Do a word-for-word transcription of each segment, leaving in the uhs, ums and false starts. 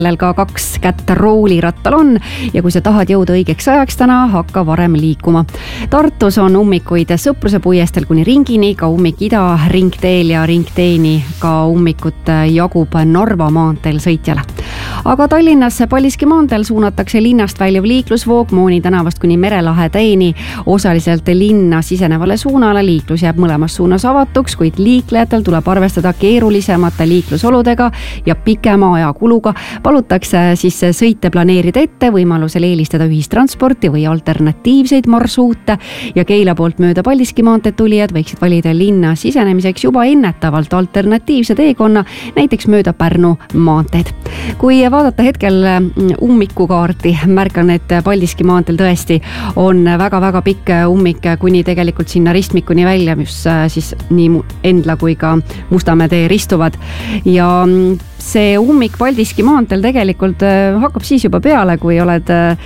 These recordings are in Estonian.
ka kaks kätt roolirattal on ja kui sa tahad jõuda õigeks ajaks täna, hakka varem liikuma. Tartus on ummikuid Sõpruse puiesteel kuni Ringini, ka ummik Ida ringteel ja ringteeni ka ummikut jagub Narva maanteel sõitjale. Aga Tallinnas Paldiski maanteel suunatakse linnast väljuv liiklusvoog Mooni tänavast kuni Merelahe teeni osaliselt linna sisenevale suunale. Liiklus jääb mõlemas suunas avatuks, kuid liiklejatel tuleb arvestada keerulisemate liiklusoludega ja pikema ajakuluga. Palutakse siis sõite planeerida ette, võimalusel eelistada ühistransporti või alternatiivseid marsruute ja Keila poolt mööda Paldiski maanteed tulijad võiksid valida linna sisenemiseks juba ennetavalt alternatiivse teekonna, näiteks mööda Pärnu maanteed. Kui vaadata hetkel ummikukaarti, märkan, et Paldiski maanteel tõesti on väga-väga pikk ummik kuni tegelikult sinna ristmikuni välja, mis siis nii Endla kui ka Mustamäe tee ristuvad ja see ummik Paldiski maanteel tegelikult hakkab siis juba peale, kui oled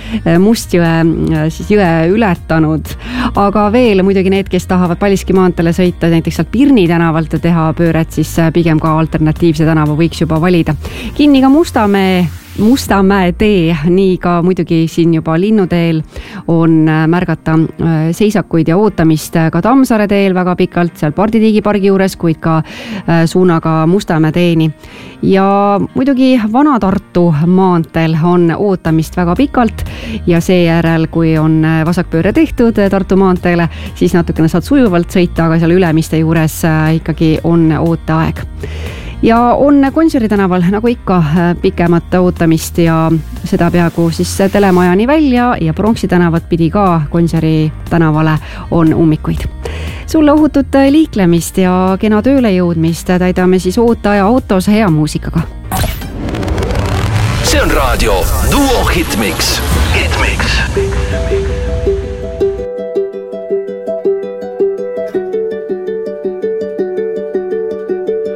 Mustjõe siis jõe ületanud. Aga veel muidugi need, kes tahavad Paldiski maanteele sõita näiteks sealt Pirni tänavalt ja teha pööret, siis pigem ka alternatiivse tänava võiks juba valida. Kinni ka Mustamäe Mustamäe tee, nii ka muidugi siin juba Linnuteel on märgata seisakuid ja ootamist ka Tammsaare teel väga pikalt, seal Parditiigi pargi juures, kuid ka suunaga Mustamäe teeni. Ja muidugi Vana-Tartu maanteel on ootamist väga pikalt ja seejärel, kui on vasakpööre tehtud Tartu maanteele, siis natukene saad sujuvalt sõita, aga seal Ülemiste juures ikkagi on ooteaeg. Ja on Gonsiori tänaval nagu ikka pikemat ootamist ja seda peaaegu siis Telemajani välja ja Pronksi tänavat pidi ka Gonsiori tänavale on ummikuid. Sulle ohutut liiklemist ja kena tööle jõudmist täidame siis ooteaja autos hea muusikaga. See on raadio Duo Hitmix. Hitmix.